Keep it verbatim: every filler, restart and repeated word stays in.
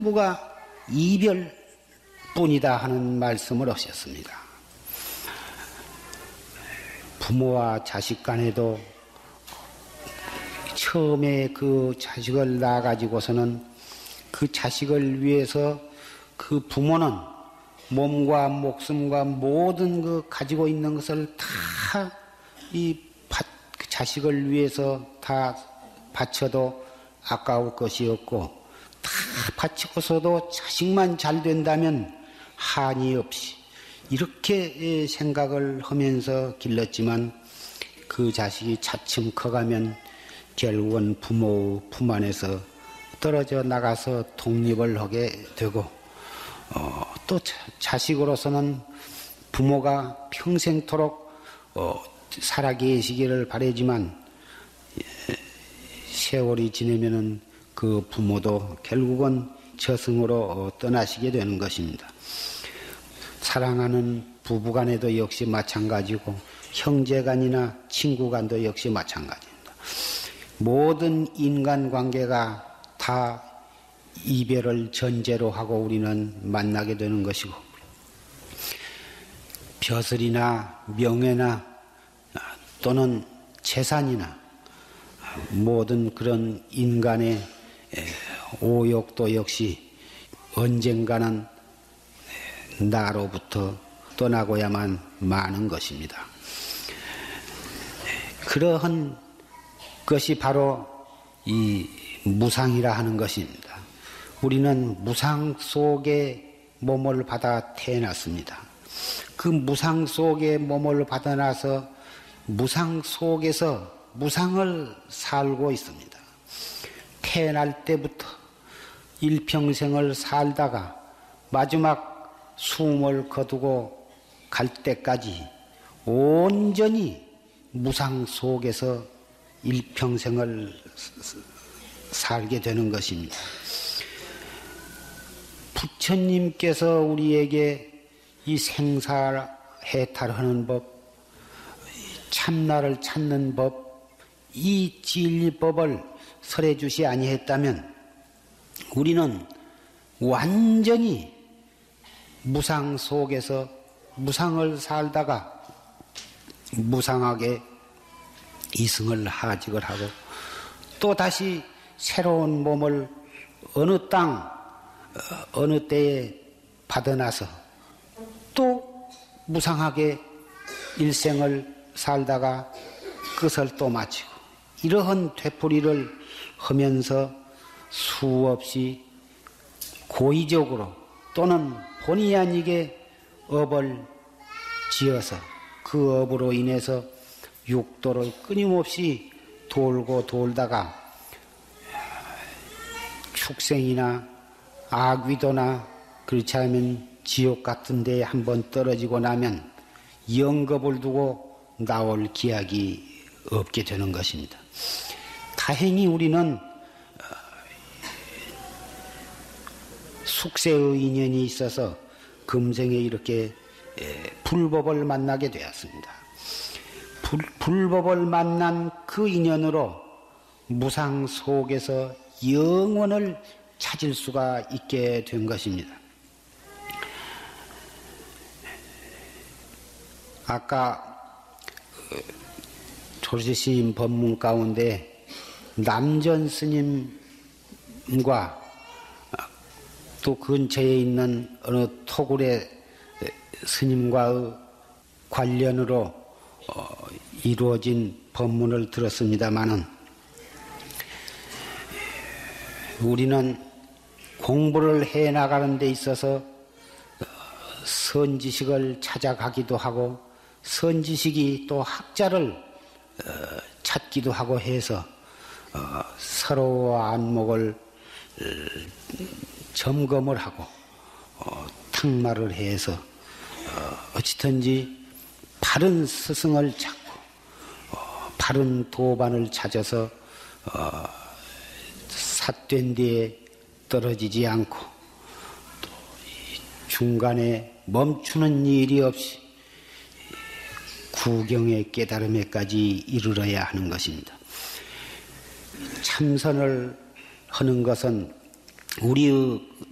부가 이별뿐이다 하는 말씀을 하셨습니다. 부모와 자식 간에도 처음에 그 자식을 낳아가지고서는 그 자식을 위해서 그 부모는 몸과 목숨과 모든 그 가지고 있는 것을 다 이 자식을 위해서 다 바쳐도 아까울 것이 없고, 다 바치고서도 자식만 잘 된다면 한이 없이 이렇게 생각을 하면서 길렀지만, 그 자식이 차츰 커가면 결국은 부모의 품 안에서 떨어져 나가서 독립을 하게 되고, 어, 또 자식으로서는 부모가 평생토록 어, 살아계시기를 바라지만, 세월이 지나면은 그 부모도 결국은 저승으로 떠나시게 되는 것입니다. 사랑하는 부부간에도 역시 마찬가지고, 형제간이나 친구간도 역시 마찬가지입니다. 모든 인간관계가 다 이별을 전제로 하고 우리는 만나게 되는 것이고, 벼슬이나 명예나 또는 재산이나 모든 그런 인간의 오욕도 역시 언젠가는 나로부터 떠나고야만 마는 것입니다. 그러한 것이 바로 이 무상이라 하는 것입니다. 우리는 무상 속에 몸을 받아 태어났습니다. 그 무상 속에 몸을 받아나서 무상 속에서 무상을 살고 있습니다. 태어날 때부터 일평생을 살다가 마지막 숨을 거두고 갈 때까지 온전히 무상 속에서 일평생을 살게 되는 것입니다. 부처님께서 우리에게 이 생사해탈하는 법, 참나를 찾는 법, 이 진리법을 설해주시 아니했다면 우리는 완전히 무상 속에서 무상을 살다가 무상하게 이승을 하직을 하고, 또 다시 새로운 몸을 어느 땅 어느 때에 받아나서 또 무상하게 일생을 살다가 끝을 또 마치고, 이러한 되풀이를 하면서 수없이 고의적으로 또는 본의 아니게 업을 지어서 그 업으로 인해서 육도를 끊임없이 돌고 돌다가 축생이나 악귀도나 그렇지 않으면 지옥 같은 데에 한번 떨어지고 나면 영겁을 두고 나올 기약이 없게 되는 것입니다. 다행히 우리는 숙세의 인연이 있어서 금생에 이렇게 불법을 만나게 되었습니다. 불, 불법을 만난 그 인연으로 무상 속에서 영원을 찾을 수가 있게 된 것입니다. 아까 조지스님 법문 가운데 남전 스님과 또 근처에 있는 어느 토굴의 스님과의 관련으로 이루어진 법문을 들었습니다마는, 우리는 공부를 해 나가는 데 있어서 선지식을 찾아가기도 하고, 선지식이 또 학자를 찾기도 하고 해서 서로 안목을 점검을 하고 탁말을 해서 어찌든지 바른 스승을 찾고 바른 도반을 찾아서 삿된 뒤에 떨어지지 않고 또 중간에 멈추는 일이 없이 구경의 깨달음에까지 이르러야 하는 것입니다. 참선을 하는 것은 우리의